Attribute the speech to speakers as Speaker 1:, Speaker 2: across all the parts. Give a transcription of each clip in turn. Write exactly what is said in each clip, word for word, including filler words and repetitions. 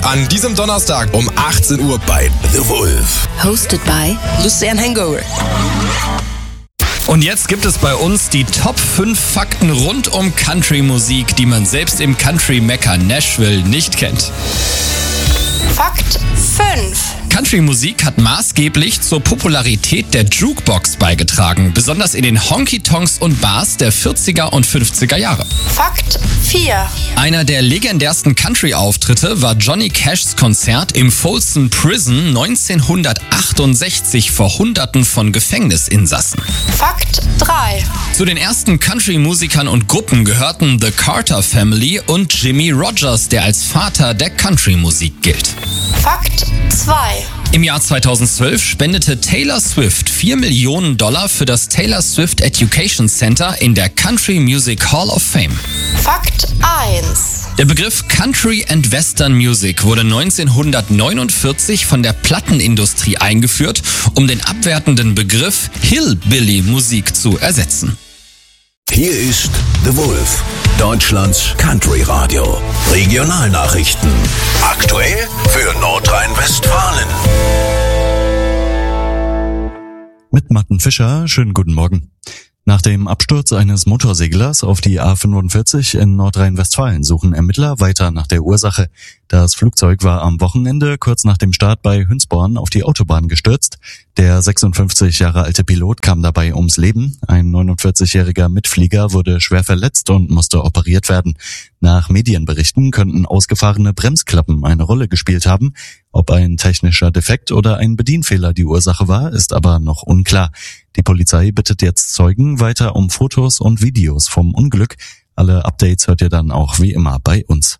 Speaker 1: An diesem Donnerstag um achtzehn Uhr bei The Wolf.
Speaker 2: Hosted by Lucian Hangover.
Speaker 3: Und jetzt gibt es bei uns die Top fünf Fakten rund um Country-Musik, die man selbst im Country-Mekka Nashville nicht kennt.
Speaker 2: Fakt fünf.
Speaker 3: Country-Musik hat maßgeblich zur Popularität der Jukebox beigetragen, besonders in den Honky-Tonks und Bars der vierziger und fünfziger Jahre.
Speaker 2: Fakt vier.
Speaker 3: Einer der legendärsten Country-Auftritte war Johnny Cashs Konzert im Folsom Prison neunzehnhundertachtundsechzig vor Hunderten von Gefängnisinsassen.
Speaker 2: Fakt drei.
Speaker 3: Zu den ersten Country-Musikern und Gruppen gehörten The Carter Family und Jimmie Rodgers, der als Vater der Country-Musik gilt.
Speaker 2: Fakt zwei.
Speaker 3: Im Jahr zweitausendzwölf spendete Taylor Swift vier Millionen Dollar für das Taylor Swift Education Center in der Country Music Hall of Fame.
Speaker 2: Fakt eins.
Speaker 3: Der Begriff Country and Western Music wurde neunzehnhundertneunundvierzig von der Plattenindustrie eingeführt, um den abwertenden Begriff Hillbilly-Musik zu ersetzen.
Speaker 1: Hier ist The Wolf, Deutschlands Country-Radio. Regionalnachrichten. Aktuell für Nordrhein-Westfalen.
Speaker 4: Mit Martin Fischer, schönen guten Morgen. Nach dem Absturz eines Motorseglers auf die A fünfundvierzig in Nordrhein-Westfalen suchen Ermittler weiter nach der Ursache. Das Flugzeug war am Wochenende kurz nach dem Start bei Hünsborn auf die Autobahn gestürzt. Der sechsundfünfzig Jahre alte Pilot kam dabei ums Leben. Ein neunundvierzigjähriger Mitflieger wurde schwer verletzt und musste operiert werden. Nach Medienberichten könnten ausgefahrene Bremsklappen eine Rolle gespielt haben. Ob ein technischer Defekt oder ein Bedienfehler die Ursache war, ist aber noch unklar. Die Polizei bittet jetzt Zeugen weiter um Fotos und Videos vom Unglück. Alle Updates hört ihr dann auch wie immer bei uns.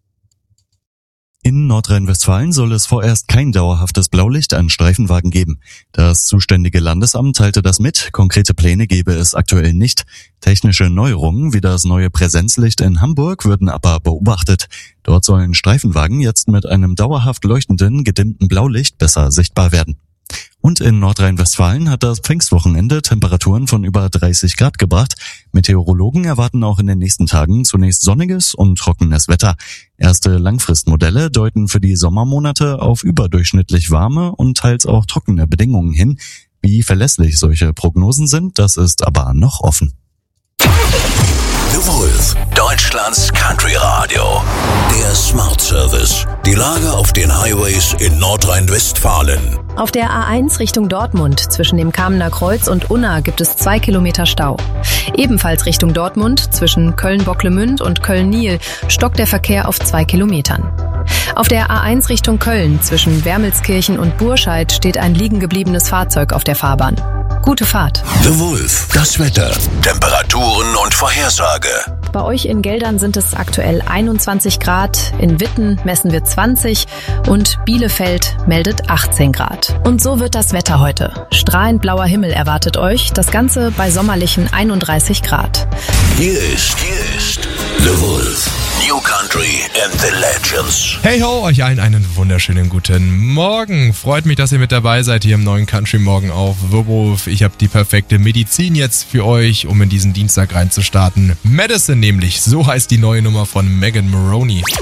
Speaker 4: In Nordrhein-Westfalen soll es vorerst kein dauerhaftes Blaulicht an Streifenwagen geben. Das zuständige Landesamt teilte das mit. Konkrete Pläne gebe es aktuell nicht. Technische Neuerungen wie das neue Präsenzlicht in Hamburg würden aber beobachtet. Dort sollen Streifenwagen jetzt mit einem dauerhaft leuchtenden, gedimmten Blaulicht besser sichtbar werden. Und in Nordrhein-Westfalen hat das Pfingstwochenende Temperaturen von über dreißig Grad gebracht. Meteorologen erwarten auch in den nächsten Tagen zunächst sonniges und trockenes Wetter. Erste Langfristmodelle deuten für die Sommermonate auf überdurchschnittlich warme und teils auch trockene Bedingungen hin. Wie verlässlich solche Prognosen sind, das ist aber noch offen.
Speaker 1: The Wolf, Deutschlands Country-Radio. Der Smart Service. Die Lage auf den Highways in Nordrhein-Westfalen.
Speaker 5: Auf der A eins Richtung Dortmund zwischen dem Kamener Kreuz und Unna gibt es zwei Kilometer Stau. Ebenfalls Richtung Dortmund zwischen Köln-Bocklemünd und Köln-Niel stockt der Verkehr auf zwei Kilometern. Auf der A eins Richtung Köln zwischen Wermelskirchen und Burscheid steht ein liegen gebliebenes Fahrzeug auf der Fahrbahn. Gute Fahrt.
Speaker 1: The Wolf, das Wetter, Temperaturen und Vorhersage.
Speaker 5: Bei euch in Geldern sind es aktuell einundzwanzig Grad, in Witten messen wir zwanzig und Bielefeld meldet achtzehn Grad. Und so wird das Wetter heute. Strahlend blauer Himmel erwartet euch, das Ganze bei sommerlichen einunddreißig Grad.
Speaker 1: Hier ist, hier ist The Wolf, New Country and the Legends.
Speaker 6: Hey ho, euch allen einen wunderschönen guten Morgen. Freut mich, dass ihr mit dabei seid hier im neuen Country Morgen auf The Wolf. Ich habe die perfekte Medizin jetzt für euch, um in diesen Dienstag reinzustarten. Medicine nämlich, so heißt die neue Nummer von Megan Moroney.